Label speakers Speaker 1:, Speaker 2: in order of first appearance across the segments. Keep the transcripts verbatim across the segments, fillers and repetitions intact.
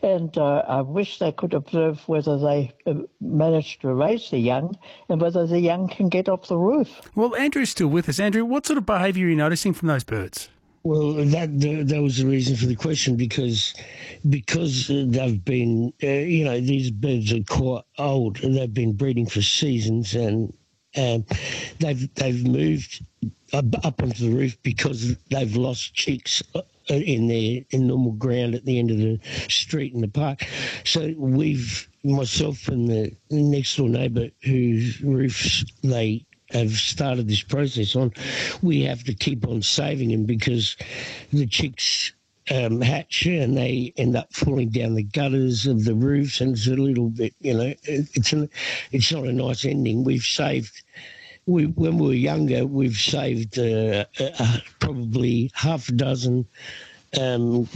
Speaker 1: And uh, I wish they could observe whether they uh, manage to raise the young and whether the young can get off the roof.
Speaker 2: Well, Andrew's still with us. Andrew, what sort of behaviour are you noticing from those birds?
Speaker 3: Well, that that was the reason for the question, because because they've been, uh, you know, these birds are quite old and they've been breeding for seasons, and um, they've they've moved up, up onto the roof because they've lost chicks in their in normal ground at the end of the street in the park. So we've, myself and the next door neighbour whose roofs they have started this process on, we have to keep on saving them because the chicks um, hatch and they end up falling down the gutters of the roofs, and it's a little bit, you know, it's a, it's not a nice ending. We've saved, we when we were younger, we've saved uh, uh, probably half a dozen um,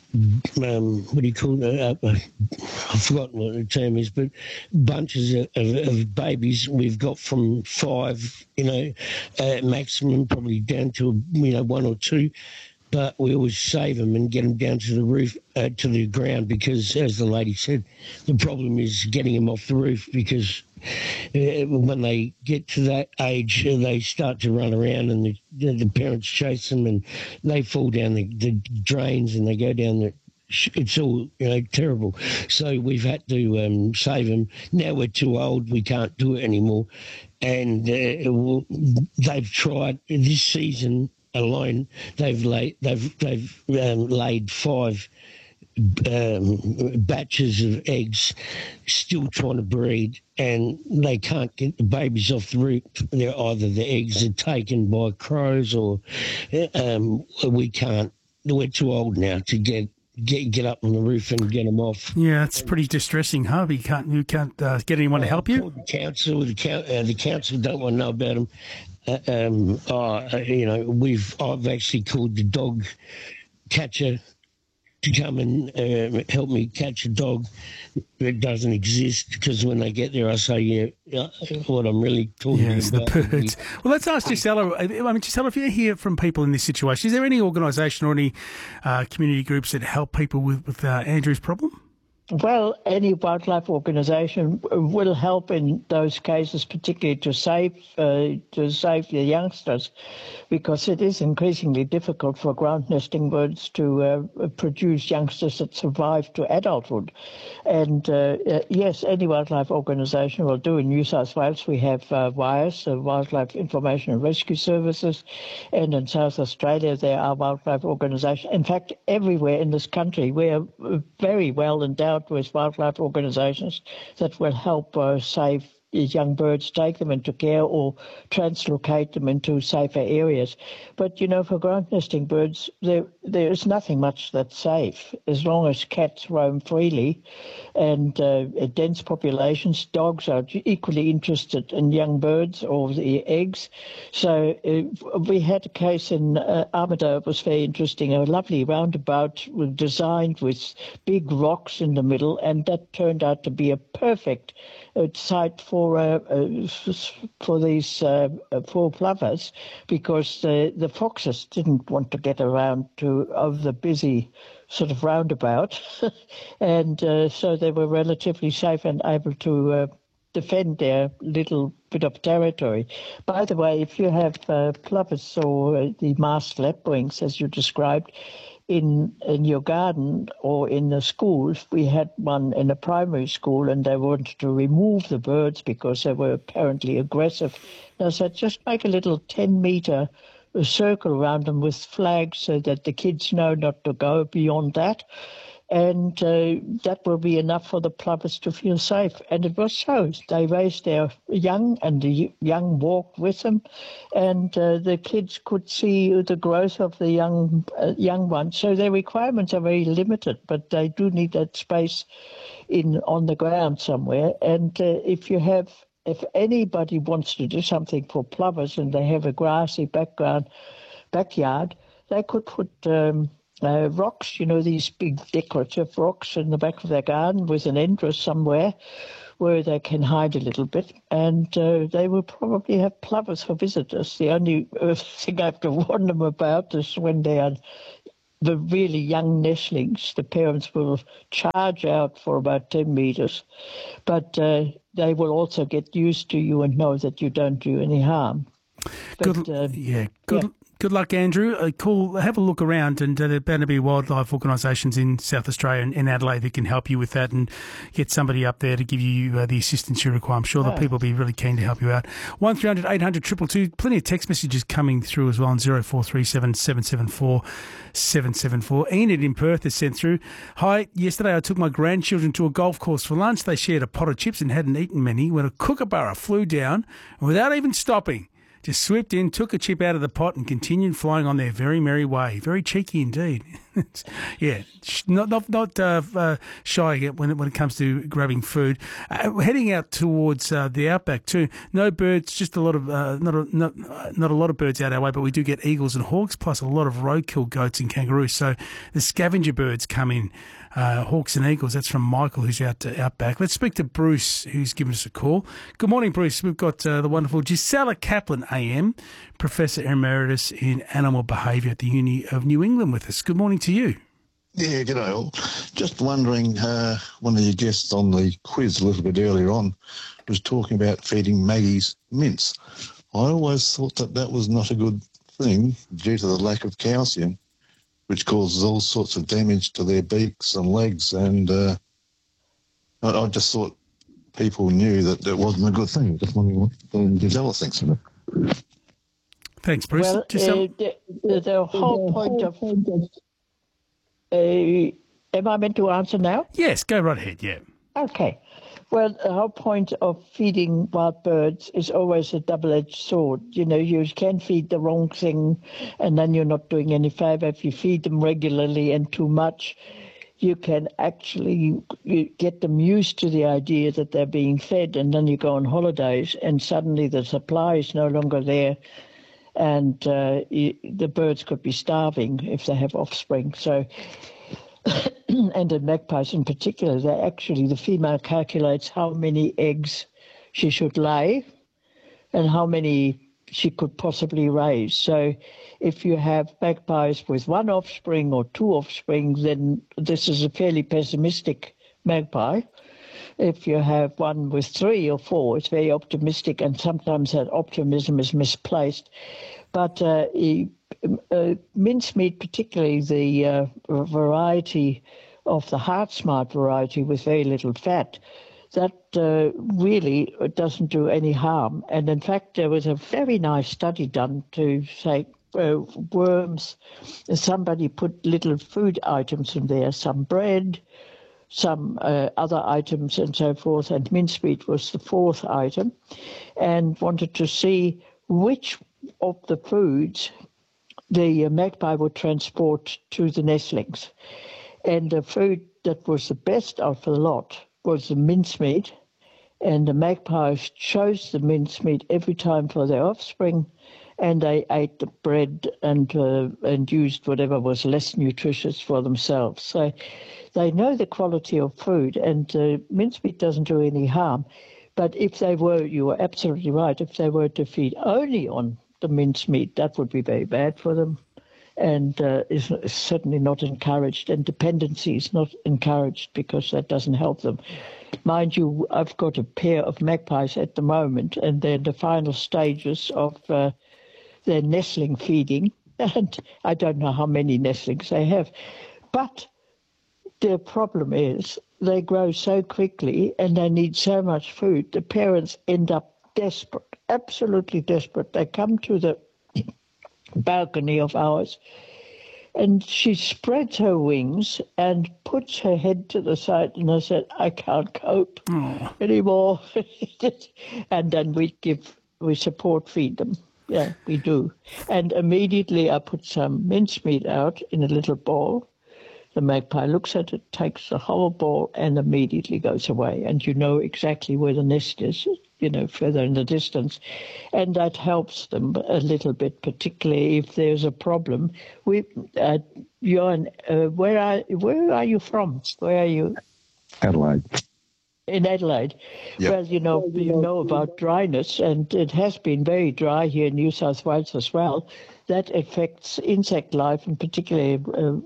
Speaker 3: Um, what do you call it? Uh, uh, I've forgotten what the term is, but bunches of, of, of babies we've got from five, you know, uh, maximum, probably down to, you know, one or two. But we always save them and get them down to the roof, uh, to the ground, because, as the lady said, the problem is getting them off the roof, because uh, when they get to that age, uh, they start to run around and the, the parents chase them and they fall down the, the drains and they go down the... It's all, you know, terrible. So we've had to um, save them. Now we're too old, we can't do it anymore. And uh, well, they've tried this season alone. They've laid they've they've um, laid five um, batches of eggs, still trying to breed, and they can't get the babies off the roof. They're either the eggs are taken by crows, or um, we can't. We're too old now to get. Get get up on the roof and get them off.
Speaker 2: Yeah, it's pretty distressing, huh? You can't you can't uh, get anyone to help you.
Speaker 3: The council, the, uh, the council don't want to know about them. Uh, um, uh, you know, we've I've actually called the dog catcher to come and uh, help me catch a dog that doesn't exist, because when they get there, I say, yeah, what I'm really talking
Speaker 2: yes,
Speaker 3: about.
Speaker 2: The birds. Well, let's ask Gisela. I mean, Gisela, if you hear from people in this situation, is there any organisation or any uh, community groups that help people with, with uh, Andrew's problem?
Speaker 1: Well, any wildlife organisation will help in those cases, particularly to save uh, to save the youngsters, because it is increasingly difficult for ground nesting birds to uh, produce youngsters that survive to adulthood. And uh, yes, any wildlife organisation will do. In New South Wales, we have uh, WIRES, uh, Wildlife Information and Rescue Services, and in South Australia there are wildlife organisations. In fact, everywhere in this country we are very well endowed with wildlife organisations that will help uh, save young birds, take them into care or translocate them into safer areas. But, you know, for ground nesting birds, there there is nothing much that's safe. As long as cats roam freely and uh, dense populations, dogs are equally interested in young birds or the eggs. So uh, we had a case in uh, Armidale. It was very interesting, a lovely roundabout designed with big rocks in the middle, and that turned out to be a perfect uh, site for For, uh, for these uh, four plovers, because the, the foxes didn't want to get around to of the busy sort of roundabout, and uh, so they were relatively safe and able to uh, defend their little bit of territory. By the way, if you have uh, plovers or uh, the masked lapwings, as you described, in in your garden or in the schools, we had one in a primary school, and they wanted to remove the birds because they were apparently aggressive. And I said, just make a little ten-metre circle around them with flags so that the kids know not to go beyond that. And uh, that will be enough for the plovers to feel safe. And it was so. They raised their young, and the young walked with them, and uh, the kids could see the growth of the young uh, young ones. So their requirements are very limited, but they do need that space in on the ground somewhere. And uh, if you have, if anybody wants to do something for plovers and they have a grassy background backyard, they could put Um, Uh, rocks, you know, these big decorative rocks in the back of their garden with an entrance somewhere where they can hide a little bit, and uh, they will probably have plovers for visitors. The only uh, thing I have to warn them about is when they are the really young nestlings, the parents will charge out for about ten metres, but uh, they will also get used to you and know that you don't do any harm. But,
Speaker 2: Good,
Speaker 1: uh,
Speaker 2: yeah, good.
Speaker 1: yeah.
Speaker 2: Good luck, Andrew. Uh, cool. Have a look around, and uh, there are bound to be wildlife organisations in South Australia and in Adelaide that can help you with that, and get somebody up there to give you uh, the assistance you require. I'm sure that
Speaker 1: Oh.
Speaker 2: people will be really keen to help you out. One three hundred eight hundred two two two. Plenty of text messages coming through as well on zero four three seven seven seven four seven seven four. Enid in Perth has sent through. Hi. Yesterday I took my grandchildren to a golf course for lunch. They shared a pot of chips and hadn't eaten many when a kookaburra flew down and without even stopping, just swooped in, took a chip out of the pot and continued flying on their very merry way. Very cheeky indeed. yeah, not not not uh, uh, shy when it, when it comes to grabbing food. Uh, heading out towards uh, the outback too. No birds, just a lot of uh, not a, not uh, not a lot of birds out our way, but we do get eagles and hawks, plus a lot of roadkill goats and kangaroos. So the scavenger birds come in. Uh, Hawks and Eagles. That's from Michael, who's out to Outback. Let's speak to Bruce, who's given us a call. Good morning, Bruce. We've got uh, the wonderful Gisela Kaplan, A M, Professor Emeritus in Animal Behaviour at the Uni of New England with us. Good morning to you.
Speaker 4: Yeah, g'day all. Just wondering, uh, one of your guests on the quiz a little bit earlier on was talking about feeding Maggie's mince. I always thought that that was not a good thing due to the lack of calcium, which causes all sorts of damage to their beaks and legs. And uh, I, I just thought people knew that it wasn't a good thing. Just wondering what um, Gisela thinks of it.
Speaker 2: Thanks, Bruce.
Speaker 1: Well,
Speaker 2: Gisela?
Speaker 1: uh, the, the whole point of... Uh, am I meant to answer now?
Speaker 2: Yes, go right ahead, yeah.
Speaker 1: Okay. Well, the whole point of feeding wild birds is always a double-edged sword. You know, you can feed the wrong thing and then you're not doing any favour. If you feed them regularly and too much, you can actually you get them used to the idea that they're being fed, and then you go on holidays and suddenly the supply is no longer there, and uh, you, the birds could be starving if they have offspring. So... and in magpies in particular, they actually, the female calculates how many eggs she should lay and how many she could possibly raise. So if you have magpies with one offspring or two offspring, then this is a fairly pessimistic magpie. If you have one with three or four, it's very optimistic, and sometimes that optimism is misplaced. But uh, uh, mincemeat, particularly the uh, variety of the heart smart variety with very little fat, that uh, really doesn't do any harm. And in fact, there was a very nice study done to say uh, worms, somebody put little food items in there, some bread, some uh, other items and so forth, and mincemeat was the fourth item, and wanted to see which of the foods the magpie would transport to the nestlings. And the food that was the best of the lot was the mincemeat, and the magpies chose the mincemeat every time for their offspring, and they ate the bread and uh, and used whatever was less nutritious for themselves. So they know the quality of food, and uh, mincemeat doesn't do any harm. But if they were, you were absolutely right, if they were to feed only on the mincemeat, that would be very bad for them, and uh, is certainly not encouraged. And dependency is not encouraged because that doesn't help them. Mind you, I've got a pair of magpies at the moment, and they're in the final stages of uh, their nestling feeding, and I don't know how many nestlings they have. But their problem is they grow so quickly and they need so much food, the parents end up desperate, absolutely desperate. They come to the balcony of ours, and she spreads her wings and puts her head to the side, and I said, I can't cope oh. anymore. And then we give, we support feed them. Yeah, we do. And immediately I put some mincemeat out in a little bowl. The magpie looks at it, takes the whole ball, and immediately goes away. And you know exactly where the nest is, you know, further in the distance. And that helps them a little bit, particularly if there's a problem. We, uh, Johan, uh, where are where are you from? Where are you?
Speaker 4: Adelaide.
Speaker 1: In Adelaide.
Speaker 4: Yep.
Speaker 1: Well, you know, you know about dryness, and it has been very dry here in New South Wales as well. That affects insect life, and particularly uh,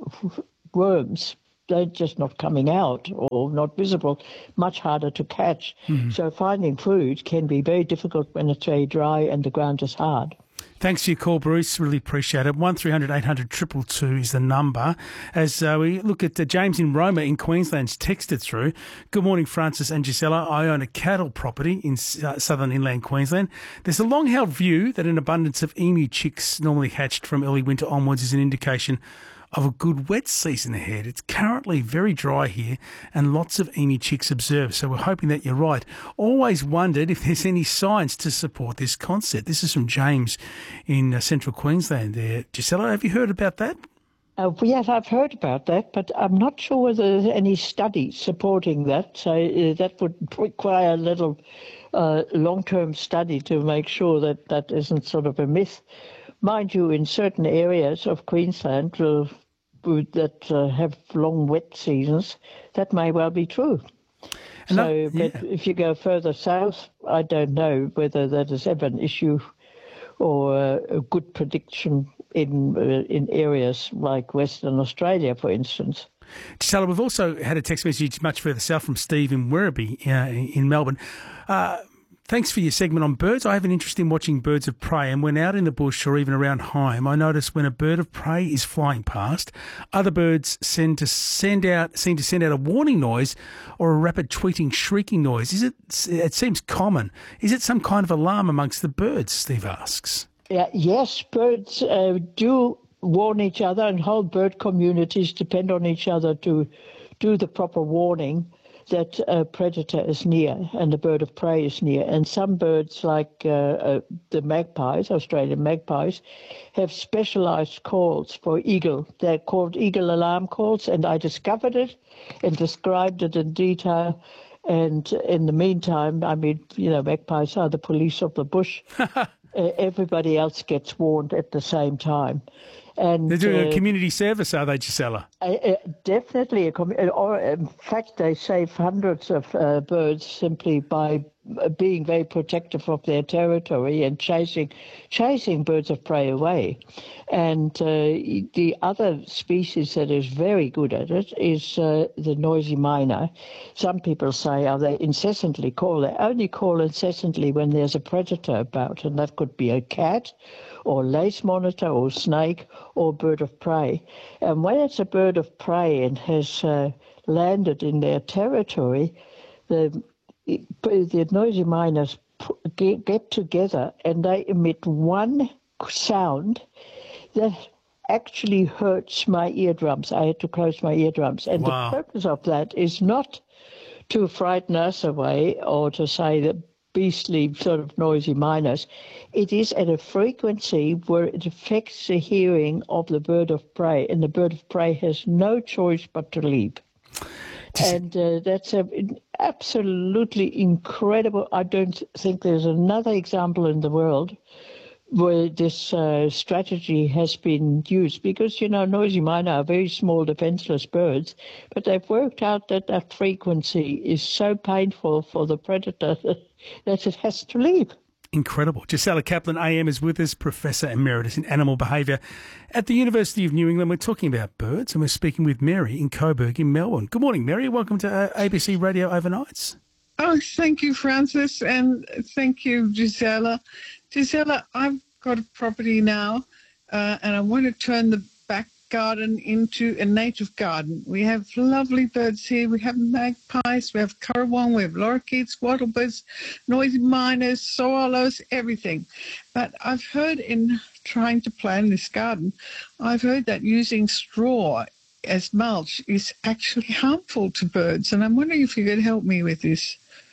Speaker 1: worms. They're just not coming out or not visible, much harder to catch. Mm-hmm. So finding food can be very difficult when it's very dry and the ground is hard.
Speaker 2: Thanks for your call, Bruce. Really appreciate it. one three hundred eight hundred two two two is the number. As uh, we look at uh, James in Roma in Queensland's texted through. Good morning, Francis and Gisela. I own a cattle property in uh, southern inland Queensland. There's a long-held view that an abundance of emu chicks normally hatched from early winter onwards is an indication of a good wet season ahead. It's currently very dry here and lots of emu chicks observed, so we're hoping that you're right. Always wondered if there's any science to support this concept. This is from James in uh, central Queensland there. Gisela, have you heard about that?
Speaker 1: Uh, yes, I've heard about that, but I'm not sure whether there's any study supporting that. So uh, that would require a little uh, long-term study to make sure that that isn't sort of a myth. Mind you, in certain areas of Queensland uh, that uh, have long wet seasons, that may well be true. And so, that, yeah. But if you go further south, I don't know whether that is ever an issue or uh, a good prediction in uh, in areas like Western Australia, for instance.
Speaker 2: Gisela, we've also had a text message much further south from Steve in Werribee uh, in Melbourne. Uh, Thanks for your segment on birds. I have an interest in watching birds of prey, and when out in the bush or even around home, I notice when a bird of prey is flying past, other birds send to send out seem to send out a warning noise or a rapid tweeting, shrieking noise. Is it? It seems common. Is it some kind of alarm amongst the birds? Steve asks.
Speaker 1: Yeah, yes, birds uh, do warn each other, and whole bird communities depend on each other to do the proper warning that a predator is near and a bird of prey is near. And some birds, like uh, uh, the magpies, Australian magpies, have specialized calls for eagle. They're called eagle alarm calls, and I discovered it and described it in detail. And in the meantime, I mean, you know, magpies are the police of the bush. uh, everybody else gets warned at the same time. And,
Speaker 2: they're doing
Speaker 1: uh,
Speaker 2: a community service, are they, Gisela?
Speaker 1: Uh, uh, definitely. A com- or, in fact, they save hundreds of uh, birds simply by being very protective of their territory and chasing chasing birds of prey away. And uh, the other species that is very good at it is uh, the noisy miner. Some people say, oh, they incessantly call. They only call incessantly when there's a predator about, and that could be a cat or lace monitor or snake or bird of prey. And when it's a bird of prey and has uh, landed in their territory, the the noisy miners get, get together and they emit one sound that actually hurts my eardrums. I had to close my eardrums. And wow. The purpose of that is not to frighten us away or to say that beastly sort of noisy miners. It is at a frequency where it affects the hearing of the bird of prey, and the bird of prey has no choice but to leave. And uh, that's a, absolutely incredible. I don't think there's another example in the world where this uh, strategy has been used, because, you know, noisy miner are very small, defenseless birds, but they've worked out that that frequency is so painful for the predator that it has to leave.
Speaker 2: Incredible. Gisela Kaplan, A M, is with us, Professor Emeritus in Animal Behaviour at the University of New England. We're talking about birds, and we're speaking with Mary in Coburg in Melbourne. Good morning, Mary. Welcome to uh, A B C Radio Overnights.
Speaker 5: Oh, thank you, Francis, and thank you, Gisela. Gisela, I've got a property now, uh, and I want to turn the back garden into a native garden. We have lovely birds here. We have magpies, we have currawong, we have lorikeets, wattlebirds, noisy miners, swallows, everything. But I've heard in trying to plan this garden, I've heard that using straw as mulch is actually harmful to birds, and I'm wondering if you could help me with this.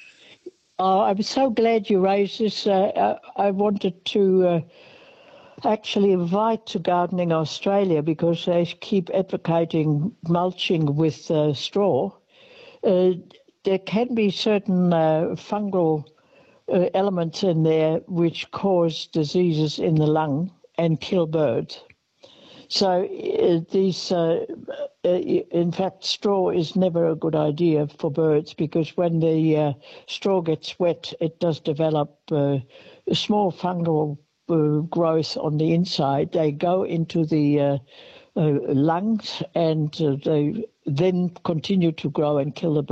Speaker 1: Oh, I'm so glad you raised this. Uh, I wanted to uh, actually invite to Gardening Australia, because they keep advocating mulching with uh, straw. Uh, there can be certain uh, fungal uh, elements in there which cause diseases in the lung and kill birds. So uh, these, uh, uh, in fact, straw is never a good idea for birds because when the uh, straw gets wet, it does develop uh, a small fungal uh, growth on the inside. They go into the uh, uh, lungs and uh, they then continue to grow and kill the bird.